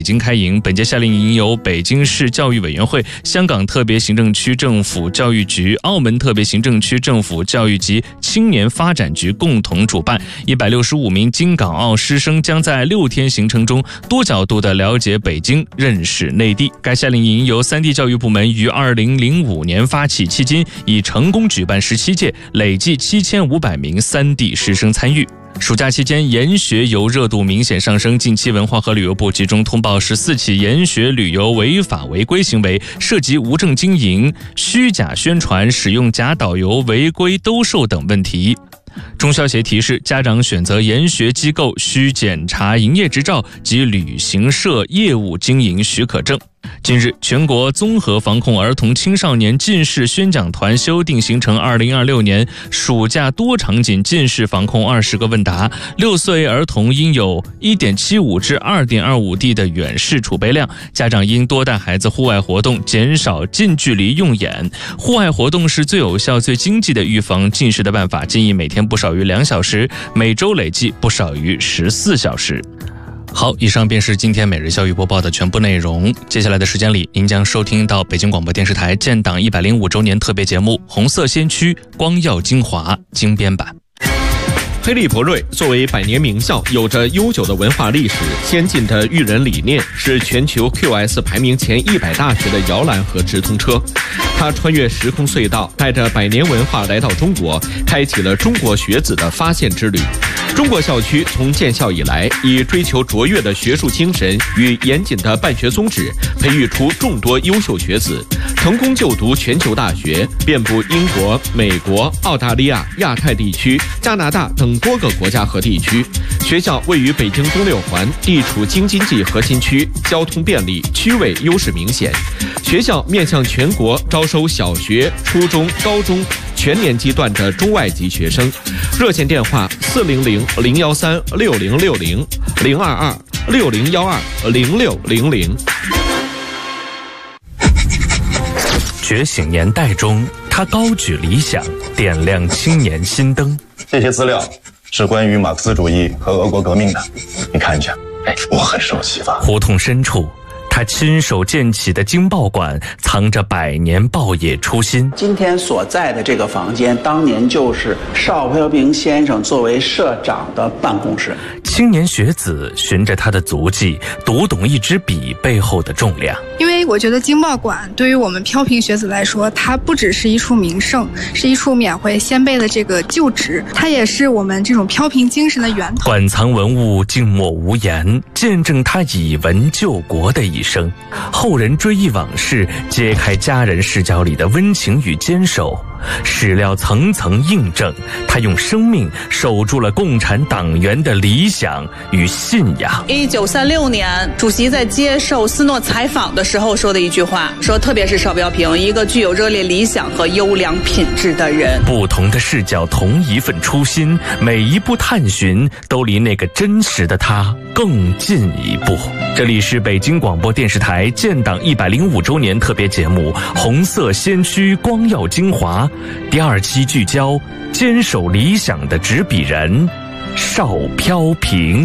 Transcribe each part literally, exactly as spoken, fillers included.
已经开营，本届夏令营由北京市教育委员会、香港特别行政区政府教育局、澳门特别行政区政府教育及青年发展局共同主办。一百六十五名京港澳师生将在六天行程中多角度地了解北京，认识内地。该夏令营由三地教育部门于二零零五年发起，迄今已成功举办十七届，累计七千五百名三地师生参与。暑假期间，研学游热度明显上升。近期，文化和旅游部集中通报十四起研学旅游违法违规行为，涉及无证经营、虚假宣传、使用假导游、违规兜售等问题。中消协提示，家长选择研学机构需检查营业执照及旅行社业务经营许可证。近日，全国综合防控儿童青少年近视宣讲团修订形成二零二六年暑假多场景近视防控二十个问答，六岁儿童应有 一点七五 至 二点二五 D 的远视储备量，家长应多带孩子户外活动，减少近距离用眼。户外活动是最有效、最经济的预防近视的办法，建议每天不少于两小时，每周累计不少于十四小时。好，以上便是今天每日教育播报的全部内容。接下来的时间里，您将收听到北京广播电视台建党一百零五周年特别节目《红色先驱光耀精华》精编版。 黑利博瑞作为百年名校，有着悠久的文化历史、先进的育人理念，是全球 Q S 排名前一百大学的摇篮和直通车。他穿越时空隧道，带着百年文化来到中国，开启了中国学子的发现之旅。中国校区从建校以来，以追求卓越的学术精神与严谨的办学宗旨，培育出众多优秀学子，成功就读全球大学，遍布英国、美国、澳大利亚、亚太地区、加拿大等多个国家和地区。学校位于北京东六环，地处京津冀核心区，交通便利，区位优势明显。学校面向全国招收小学、初中、高中全年级段的中外籍学生。热线电话四零零零幺三六零六零零二二六零幺二零六零零。 觉醒年代中，他高举理想，点亮青年心灯。 这些资料是关于马克思主义和俄国革命的，你看一下。哎，我很受启发。 胡同深处，他亲手建起的京报馆藏着百年报业初心。 今天所在的这个房间，当年就是邵飘萍先生作为社长的办公室。 青年学子循着他的足迹，读懂一支笔背后的重量。 因为我觉得京报馆对于我们飘萍学子来说，它不只是一处名胜，是一处缅怀先辈的这个旧址，它也是我们这种飘萍精神的源头。 馆藏文物静默无言，见证他以文救国的一生。后人追忆往事，揭开家人视角里的温情与坚守。史料层层印证，他用生命守住了共产党员的理想与信仰。 一九三六年，主席在接受斯诺采访的时候说的一句话，说特别是邵飘萍，一个具有热烈理想和优良品质的人。 不同的视角，同一份初心，每一步探寻都离那个真实的他更近一步。这里是北京广播电视台建党一百零五周年特别节目《红色先驱光耀精华》第二期，聚焦坚守理想的执笔人邵飘萍。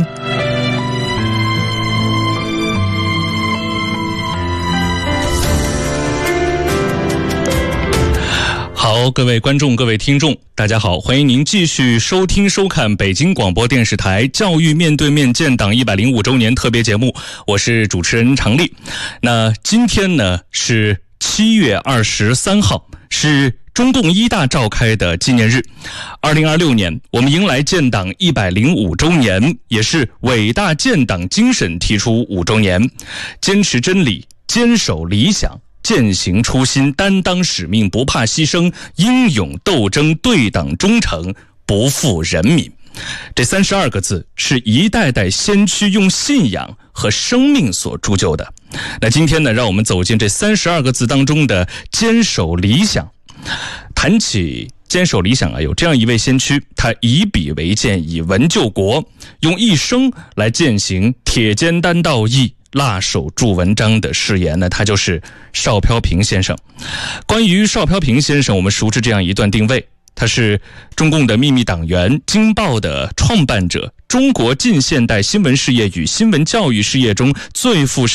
好，各位观众，各位听众，大家好，欢迎您继续收听收看北京广播电视台教育面对面建党一百零五周年特别节目，我是主持人常丽。那今天呢是七月二十三号，是中共一大召开的纪念日。二零二六年，我们迎来建党一百零五周年，也是伟大建党精神提出五周年，坚持真理，坚守理想，践行初心，担当使命，不怕牺牲，英勇斗争，对党忠诚，不负人民。这三十二个字是一代代先驱用信仰和生命所铸就的。那今天呢，让我们走进这三十二个字当中的坚守理想。谈起坚守理想啊，有这样一位先驱，他以笔为鉴，以文救国，用一生来践行铁肩担道义，辣手著文章的誓言呢，他就是邵飘萍先生。关于邵飘萍先生，我们熟知这样一段定位： 他是中共的秘密党员，京报的创办者，中国近现代新闻事业与新闻教育事业中最负